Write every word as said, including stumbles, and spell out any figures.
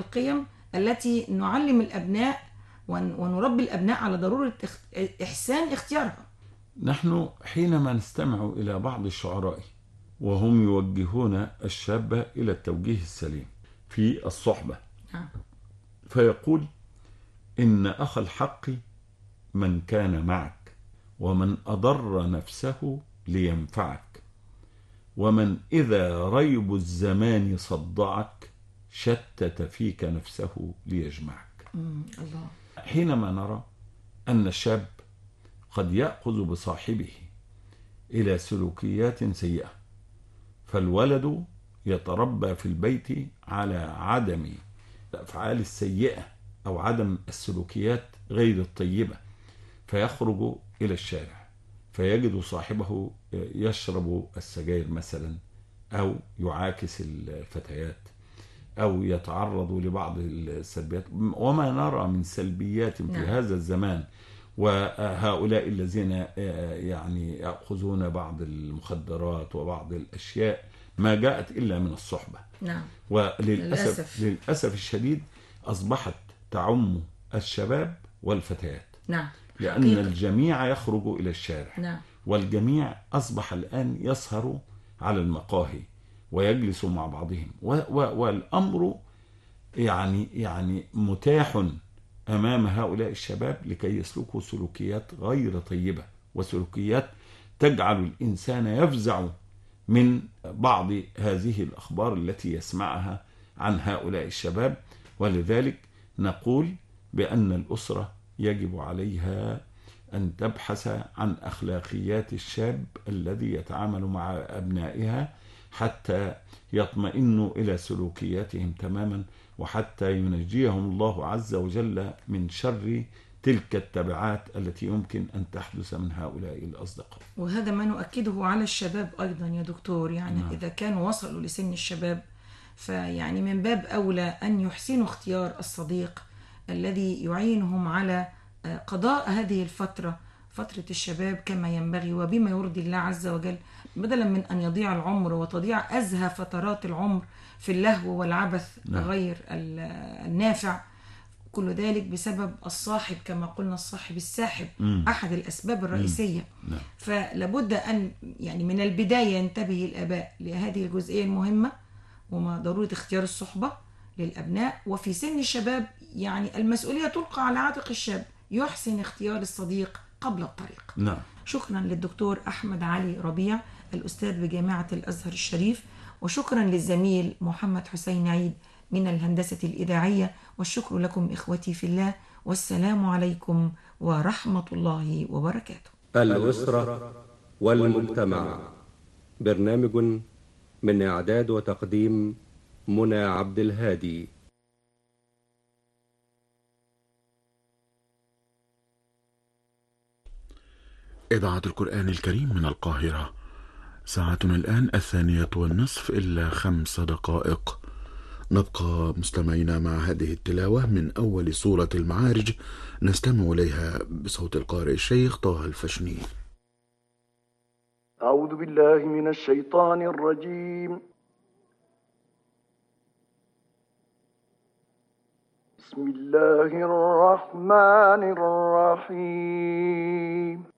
القيم التي نعلم الأبناء ونربي الأبناء على ضرورة إحسان اختيارها. نحن حينما نستمع إلى بعض الشعراء وهم يوجهون الشاب إلى التوجيه السليم في الصحبة، فيقول: إن أخ الحق من كان معك، ومن أضر نفسه لينفعك، ومن إذا ريب الزمان صدعك شتت فيك نفسه ليجمعك. الله. حينما نرى أن الشاب قد يأخذ بصاحبه إلى سلوكيات سيئة، فالولد يتربى في البيت على عدم الأفعال السيئة أو عدم السلوكيات غير الطيبة، فيخرج إلى الشارع فيجد صاحبه يشرب السجاير مثلا، أو يعاكس الفتيات، أو يتعرض لبعض السلبيات. وما نرى من سلبيات في نعم. هذا الزمان، وهؤلاء الذين يعني يأخذون بعض المخدرات وبعض الأشياء ما جاءت إلا من الصحبة. نعم. وللأسف للأسف الشديد أصبحت تعم الشباب والفتيات. نعم. لأن حقيقة. الجميع يخرج إلى الشارع. نعم. والجميع أصبح الآن يسهر على المقاهي ويجلس مع بعضهم، والأمر يعني يعني متاح أمام هؤلاء الشباب لكي يسلكوا سلوكيات غير طيبة، وسلوكيات تجعل الإنسان يفزع من بعض هذه الأخبار التي يسمعها عن هؤلاء الشباب. ولذلك نقول بأن الأسرة يجب عليها أن تبحث عن أخلاقيات الشاب الذي يتعامل مع أبنائها حتى يطمئنوا إلى سلوكياتهم تماما، وحتى ينجيهم الله عز وجل من شر تلك التبعات التي يمكن أن تحدث من هؤلاء الأصدقاء. وهذا ما نؤكده على الشباب أيضا يا دكتور، يعني نعم. إذا كانوا وصلوا لسن الشباب فيعني من باب أولى أن يحسنوا اختيار الصديق الذي يعينهم على قضاء هذه الفترة، فترة الشباب، كما ينبغي وبما يرضي الله عز وجل، بدلا من أن يضيع العمر وتضيع أزهى فترات العمر في اللهو والعبث نعم. غير النافع. كل ذلك بسبب الصاحب، كما قلنا الصاحب الساحب مم. أحد الأسباب الرئيسية. نعم. فلابد أن يعني من البداية ينتبه الآباء لهذه الجزئية المهمة، وما ضرورة اختيار الصحبة للأبناء. وفي سن الشباب يعني المسؤولية تلقى على عاتق الشاب، يحسن اختيار الصديق قبل الطريق. نعم. شكرا للدكتور أحمد علي ربيع الأستاذ بجامعة الأزهر الشريف، وشكرا للزميل محمد حسين عيد من الهندسة الإذاعية، والشكر لكم إخوتي في الله، والسلام عليكم ورحمة الله وبركاته. الأسرة والمجتمع، برنامج من إعداد وتقديم منى عبد الهادي. إذاعة القرآن الكريم من القاهرة، ساعتنا الآن الثانية والنصف إلا خمس دقائق. نبقى مستمعين مع هذه التلاوة من أول سورة المعارج، نستمع إليها بصوت القارئ الشيخ طه الفشني. أعوذ بالله من الشيطان الرجيم. بسم الله الرحمن الرحيم.